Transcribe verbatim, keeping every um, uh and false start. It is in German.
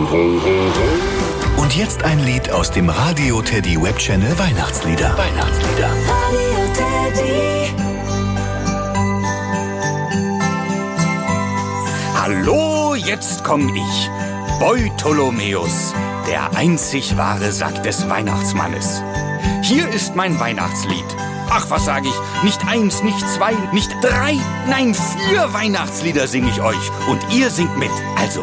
Und jetzt ein Lied aus dem Radio Teddy Webchannel Weihnachtslieder. Weihnachtslieder. Radio Teddy. Hallo, jetzt komm ich, Beutolomäus, der einzig wahre Sack des Weihnachtsmannes. Hier ist mein Weihnachtslied. Ach, was sage ich? Nicht eins, nicht zwei, nicht drei, nein, vier Weihnachtslieder singe ich euch. Und ihr singt mit. Also